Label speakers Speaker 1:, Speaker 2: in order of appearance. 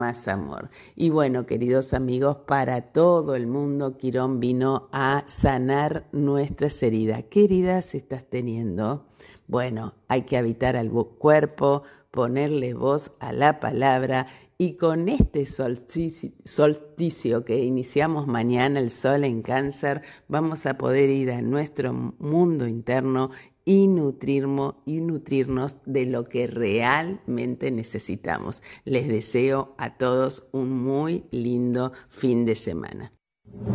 Speaker 1: más amor. Y bueno, queridos amigos, para todo el mundo, Quirón vino a sanar nuestras heridas. ¿Qué heridas estás teniendo? Bueno, hay que habitar al cuerpo, ponerle voz a la palabra y con este solsticio que iniciamos mañana, el sol en Cáncer, vamos a poder ir a nuestro mundo interno y nutrirnos de lo que realmente necesitamos. Les deseo a todos un muy lindo fin de semana.